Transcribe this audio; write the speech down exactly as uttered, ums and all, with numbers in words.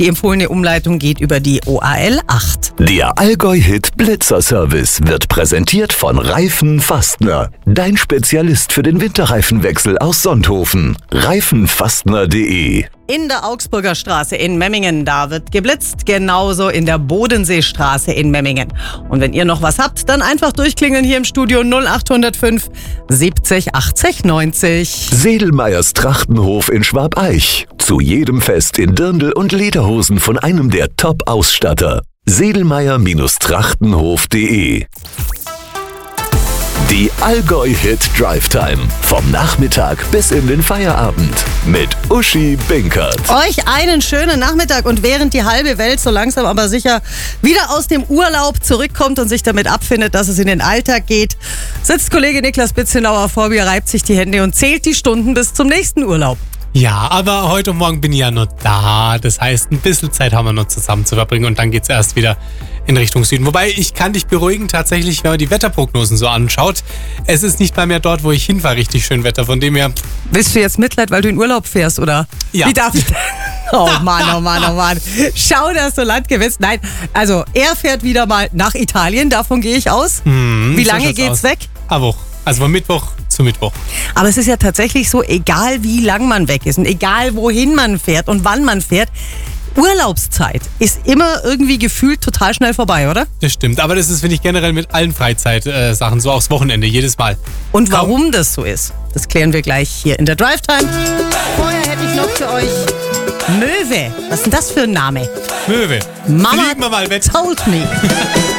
Die empfohlene Umleitung geht über die O A L acht. Der Allgäu-Hit Blitzer-Service wird präsentiert von Reifen Fastner. Dein Spezialist für den Winterreifenwechsel aus Sonthofen. reifenfastner punkt de. In der Augsburger Straße in Memmingen, da wird geblitzt, genauso in der Bodenseestraße in Memmingen. Und wenn ihr noch was habt, dann einfach durchklingeln hier im Studio null acht null fünf siebzig achtzig neunzig. Sedelmeyers Trachtenhof in Schwabeich. Zu jedem Fest in Dirndl und Lederhosen von einem der Top-Ausstatter. sedelmeyer Trachtenhof punkt de. Die Allgäu-Hit Drive Time. Vom Nachmittag bis in den Feierabend. Mit Uschi Binkert. Euch einen schönen Nachmittag, und während die halbe Welt so langsam aber sicher wieder aus dem Urlaub zurückkommt und sich damit abfindet, dass es in den Alltag geht, sitzt Kollege Niklas Bitzenauer vor mir, reibt sich die Hände und zählt die Stunden bis zum nächsten Urlaub. Ja, aber heute und morgen bin ich ja noch da. Das heißt, ein bisschen Zeit haben wir noch zusammen zu verbringen und dann geht's erst wieder in Richtung Süden. Wobei, ich kann dich beruhigen, tatsächlich, wenn man die Wetterprognosen so anschaut. Es ist nicht mal mehr dort, wo ich hinfahre, richtig schön Wetter. Von dem her... Willst du jetzt Mitleid, weil du in Urlaub fährst, oder? Ja. Wie darf ich denn? Oh Mann, oh Mann, oh Mann. Schau, dass du landgewiss. Nein, also er fährt wieder mal nach Italien, davon gehe ich aus. Hm, Wie so lange schaut's geht's aus. weg? Eine Woche. Also von Mittwoch zu Mittwoch. Aber es ist ja tatsächlich so, egal wie lang man weg ist und egal wohin man fährt und wann man fährt, Urlaubszeit ist immer irgendwie gefühlt total schnell vorbei, oder? Das stimmt, aber das ist, finde ich, generell mit allen Freizeitsachen, so aufs Wochenende, jedes Mal. Und warum das so ist, das klären wir gleich hier in der Drive Time. Vorher hätte ich noch für euch Möwe. Was ist denn das für ein Name? Möwe. Mama Fliegen wir mal weg. told me.